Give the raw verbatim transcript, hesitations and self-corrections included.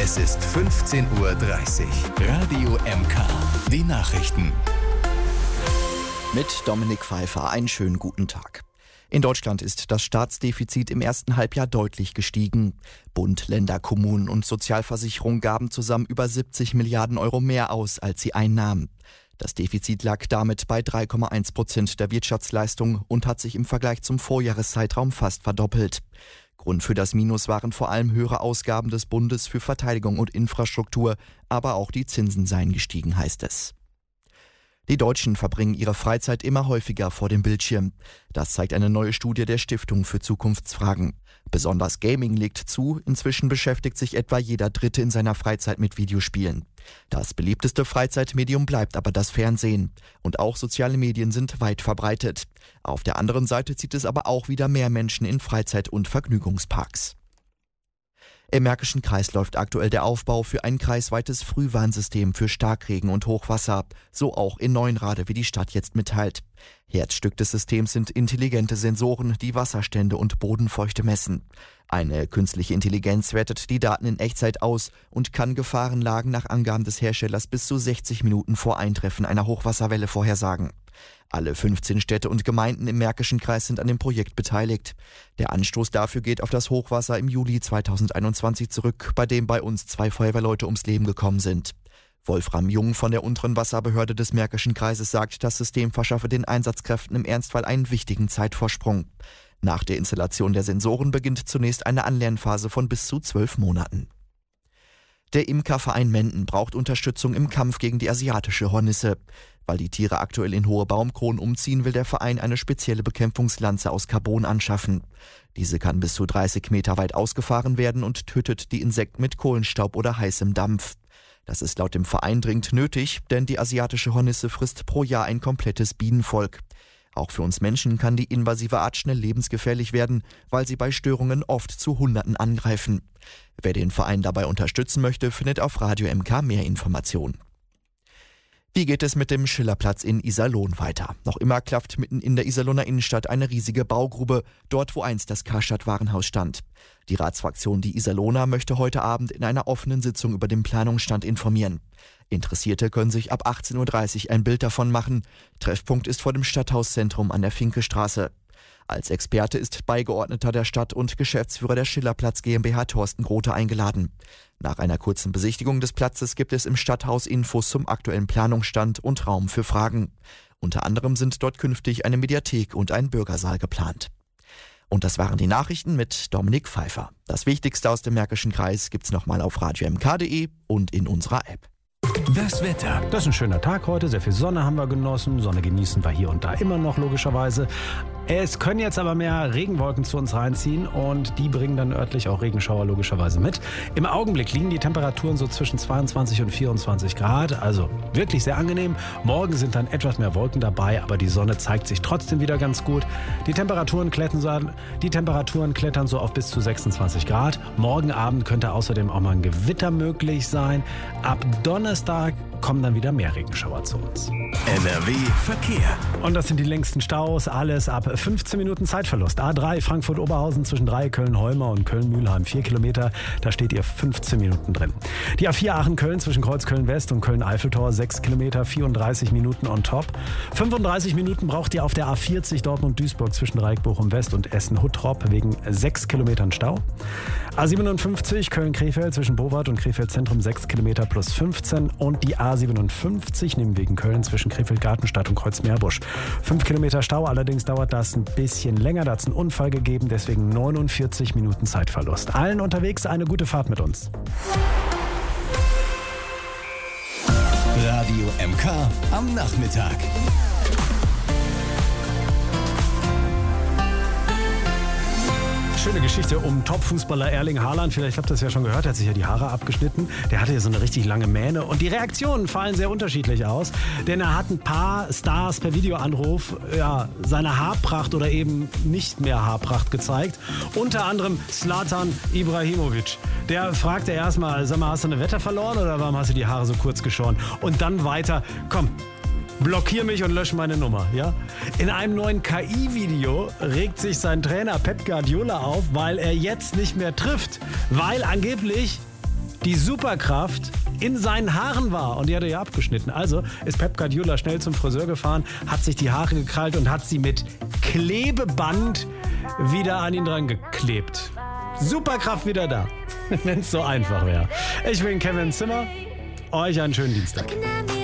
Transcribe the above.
Es ist fünfzehn Uhr dreißig. Radio M K. Die Nachrichten. Mit Dominik Pfeiffer. Einen schönen guten Tag. In Deutschland ist das Staatsdefizit im ersten Halbjahr deutlich gestiegen. Bund, Länder, Kommunen und Sozialversicherung gaben zusammen über siebzig Milliarden Euro mehr aus, als sie einnahmen. Das Defizit lag damit bei drei Komma eins Prozent der Wirtschaftsleistung und hat sich im Vergleich zum Vorjahreszeitraum fast verdoppelt. Grund für das Minus waren vor allem höhere Ausgaben des Bundes für Verteidigung und Infrastruktur, aber auch die Zinsen seien gestiegen, heißt es. Die Deutschen verbringen ihre Freizeit immer häufiger vor dem Bildschirm. Das zeigt eine neue Studie der Stiftung für Zukunftsfragen. Besonders Gaming legt zu, inzwischen beschäftigt sich etwa jeder Dritte in seiner Freizeit mit Videospielen. Das beliebteste Freizeitmedium bleibt aber das Fernsehen. Und auch soziale Medien sind weit verbreitet. Auf der anderen Seite zieht es aber auch wieder mehr Menschen in Freizeit- und Vergnügungsparks. Im Märkischen Kreis läuft aktuell der Aufbau für ein kreisweites Frühwarnsystem für Starkregen und Hochwasser, so auch in Neuenrade, wie die Stadt jetzt mitteilt. Herzstück des Systems sind intelligente Sensoren, die Wasserstände und Bodenfeuchte messen. Eine künstliche Intelligenz wertet die Daten in Echtzeit aus und kann Gefahrenlagen nach Angaben des Herstellers bis zu sechzig Minuten vor Eintreffen einer Hochwasserwelle vorhersagen. Alle fünfzehn Städte und Gemeinden im Märkischen Kreis sind an dem Projekt beteiligt. Der Anstoß dafür geht auf das Hochwasser im Juli zweitausendeinundzwanzig zurück, bei dem bei uns zwei Feuerwehrleute ums Leben gekommen sind. Wolfram Jung von der unteren Wasserbehörde des Märkischen Kreises sagt, das System verschaffe den Einsatzkräften im Ernstfall einen wichtigen Zeitvorsprung. Nach der Installation der Sensoren beginnt zunächst eine Anlernphase von bis zu zwölf Monaten. Der Imkerverein Menden braucht Unterstützung im Kampf gegen die asiatische Hornisse. Weil die Tiere aktuell in hohe Baumkronen umziehen, will der Verein eine spezielle Bekämpfungslanze aus Carbon anschaffen. Diese kann bis zu dreißig Meter weit ausgefahren werden und tötet die Insekten mit Kohlenstaub oder heißem Dampf. Das ist laut dem Verein dringend nötig, denn die asiatische Hornisse frisst pro Jahr ein komplettes Bienenvolk. Auch für uns Menschen kann die invasive Art schnell lebensgefährlich werden, weil sie bei Störungen oft zu Hunderten angreifen. Wer den Verein dabei unterstützen möchte, findet auf Radio M K mehr Informationen. Wie geht es mit dem Schillerplatz in Iserlohn weiter? Noch immer klafft mitten in der Iserlohner Innenstadt eine riesige Baugrube, dort wo einst das Karstadt-Warenhaus stand. Die Ratsfraktion Die Iserlohner möchte heute Abend in einer offenen Sitzung über den Planungsstand informieren. Interessierte können sich ab achtzehn Uhr dreißig ein Bild davon machen. Treffpunkt ist vor dem Stadthauszentrum an der Finkestraße. Als Experte ist Beigeordneter der Stadt und Geschäftsführer der Schillerplatz GmbH Thorsten Grote eingeladen. Nach einer kurzen Besichtigung des Platzes gibt es im Stadthaus Infos zum aktuellen Planungsstand und Raum für Fragen. Unter anderem sind dort künftig eine Mediathek und ein Bürgersaal geplant. Und das waren die Nachrichten mit Dominik Pfeiffer. Das Wichtigste aus dem Märkischen Kreis gibt's nochmal auf radio m k punkt d e und in unserer App. Das Wetter. Das ist ein schöner Tag heute, sehr viel Sonne haben wir genossen. Sonne genießen wir hier und da immer noch, logischerweise. Es können jetzt aber mehr Regenwolken zu uns reinziehen und die bringen dann örtlich auch Regenschauer logischerweise mit. Im Augenblick liegen die Temperaturen so zwischen zweiundzwanzig und vierundzwanzig Grad, also wirklich sehr angenehm. Morgen sind dann etwas mehr Wolken dabei, aber die Sonne zeigt sich trotzdem wieder ganz gut. Die Temperaturen klettern so, die Temperaturen klettern so auf bis zu sechsundzwanzig Grad. Morgen Abend könnte außerdem auch mal ein Gewitter möglich sein. Ab Donnerstag kommen dann wieder mehr Regenschauer zu uns. N R W Verkehr. Und das sind die längsten Staus, alles ab fünfzehn Minuten Zeitverlust. A drei Frankfurt-Oberhausen zwischen drei Köln-Holmer und Köln-Mühlheim, vier Kilometer, da steht ihr fünfzehn Minuten drin. Die A vier Aachen-Köln zwischen Kreuzköln-West und Köln-Eiffeltor, sechs Kilometer, vierunddreißig Minuten on top. fünfunddreißig Minuten braucht ihr auf der A vierzig Dortmund-Duisburg zwischen Dreieck-Bochum-West und Essen-Huttrop wegen sechs Kilometern Stau. A siebenundfünfzig Köln-Krefeld zwischen Bowart und Krefeld-Zentrum, sechs Kilometer plus fünfzehn und die A siebenundfünfzig Nebenwegen Köln zwischen Krefeld-Gartenstadt und Kreuzmeerbusch. fünf Kilometer Stau, allerdings dauert das ein bisschen länger, da hat es einen Unfall gegeben, deswegen neunundvierzig Minuten Zeitverlust. Allen unterwegs eine gute Fahrt mit uns. Radio M K am Nachmittag. Schöne Geschichte um Top-Fußballer Erling Haaland. Vielleicht habt ihr das ja schon gehört, er hat sich ja die Haare abgeschnitten. Der hatte ja so eine richtig lange Mähne und die Reaktionen fallen sehr unterschiedlich aus. Denn er hat ein paar Stars per Videoanruf ja, seine Haarpracht oder eben nicht mehr Haarpracht gezeigt. Unter anderem Zlatan Ibrahimovic. Der fragte erstmal, sag mal, hast du eine Wette verloren oder warum hast du die Haare so kurz geschoren? Und dann weiter, komm, blockier mich und lösch meine Nummer, ja? In einem neuen K I-Video regt sich sein Trainer Pep Guardiola auf, weil er jetzt nicht mehr trifft. Weil angeblich die Superkraft in seinen Haaren war und die hat er ja abgeschnitten. Also ist Pep Guardiola schnell zum Friseur gefahren, hat sich die Haare gekrallt und hat sie mit Klebeband wieder an ihn dran geklebt. Superkraft wieder da, wenn es so einfach wäre. Ich bin Kevin Zimmer, euch einen schönen Dienstag.